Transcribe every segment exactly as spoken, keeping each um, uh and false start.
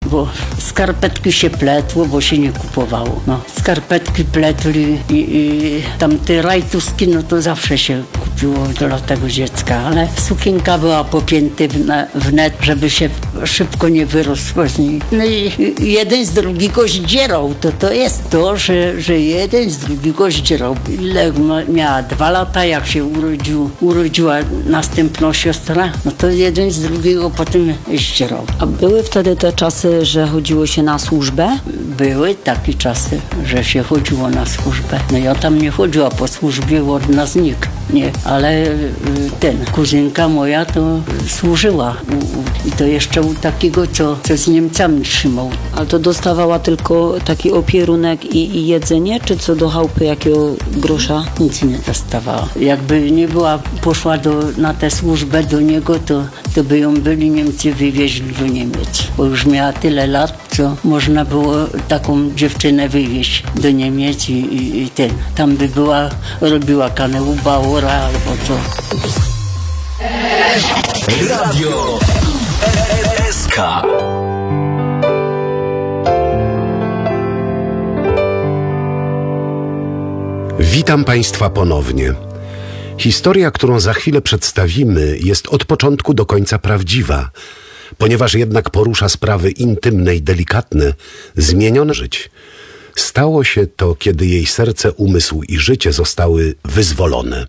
bo skarpetki się pletło, bo się nie kupowało. No, skarpetki pletli i, i tamte rajtuski, no to zawsze się kupiło dla tego dziecka, ale sukienka była popięty w, na, w net, żeby się szybko nie wyrosło z niej. No i jeden z drugiego zdzierał. To to jest to, że, że jeden z drugiego zdzierał. Ile miała dwa lata, jak się urodził, urodziła następna siostra, no to jeden z drugiego potem zdzierał. A były wtedy te czasy, że chodziło się na służbę? Były takie czasy, że się chodziło na służbę. No ja tam nie chodziła po służbie, od nas nikt, nie. Ale ten, kuzynka moja to służyła. I to jeszcze u takiego, co, co z Niemcami trzymał. Ale to dostawała tylko taki opierunek i, i jedzenie, czy co do chałupy jakiego grosza? Nic nie dostawała. Jakby nie była, poszła do, na tę służbę do niego, to, to by ją byli Niemcy wywieźli do Niemiec. Bo już miała tyle lat, co można było taką dziewczynę wywieźć do Niemiec i, i, i ten. Tam by była, robiła kaneuba, ora albo co. Radio S K. Witam Państwa ponownie. Historia, którą za chwilę przedstawimy, jest od początku do końca prawdziwa, ponieważ jednak porusza sprawy intymne i delikatne, zmienione żyć. Stało się to, kiedy jej serce, umysł i życie zostały wyzwolone.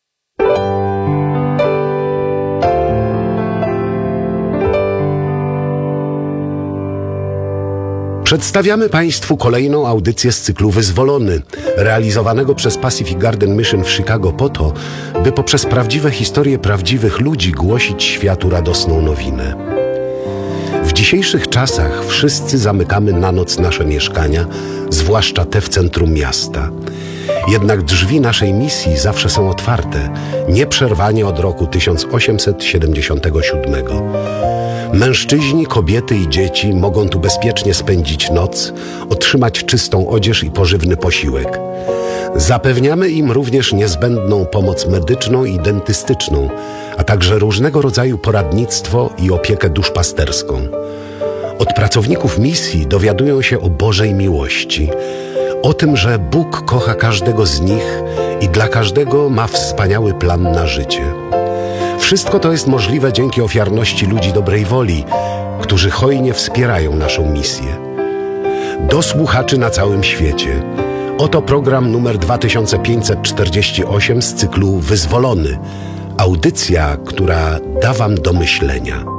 Przedstawiamy Państwu kolejną audycję z cyklu Wyzwolony, realizowanego przez Pacific Garden Mission w Chicago po to, by poprzez prawdziwe historie prawdziwych ludzi głosić światu radosną nowinę. W dzisiejszych czasach wszyscy zamykamy na noc nasze mieszkania, zwłaszcza te w centrum miasta. Jednak drzwi naszej misji zawsze są otwarte, nieprzerwanie od roku tysiąc osiemset siedemdziesiątego siódmego. Mężczyźni, kobiety i dzieci mogą tu bezpiecznie spędzić noc, otrzymać czystą odzież i pożywny posiłek. Zapewniamy im również niezbędną pomoc medyczną i dentystyczną, a także różnego rodzaju poradnictwo i opiekę duszpasterską. Od pracowników misji dowiadują się o Bożej miłości, o tym, że Bóg kocha każdego z nich i dla każdego ma wspaniały plan na życie. Wszystko to jest możliwe dzięki ofiarności ludzi dobrej woli, którzy hojnie wspierają naszą misję. Do słuchaczy na całym świecie. Oto program numer dwa tysiące pięćset czterdzieści osiem z cyklu Wyzwolony. Audycja, która da Wam do myślenia.